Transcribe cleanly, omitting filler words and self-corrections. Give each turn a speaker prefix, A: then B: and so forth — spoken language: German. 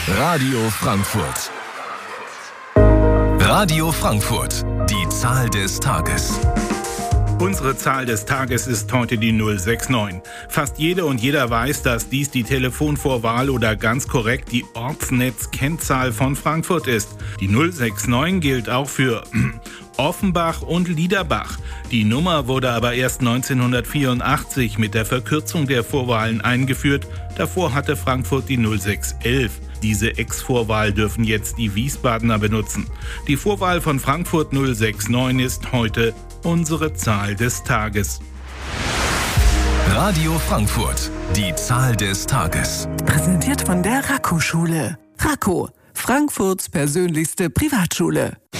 A: Radio Frankfurt. Radio Frankfurt, die Zahl des Tages.
B: Unsere Zahl des Tages ist heute die 069. Fast jede und jeder weiß, dass dies die Telefonvorwahl oder ganz korrekt die Ortsnetzkennzahl von Frankfurt ist. Die 069 gilt auch für Offenbach und Liederbach. Die Nummer wurde aber erst 1984 mit der Verkürzung der Vorwahlen eingeführt. Davor hatte Frankfurt die 0611. Diese Ex-Vorwahl dürfen jetzt die Wiesbadener benutzen. Die Vorwahl von Frankfurt 069 ist heute unsere Zahl des Tages.
A: Radio Frankfurt, die Zahl des Tages.
C: Präsentiert von der Raco-Schule. Raco, Frankfurts persönlichste Privatschule.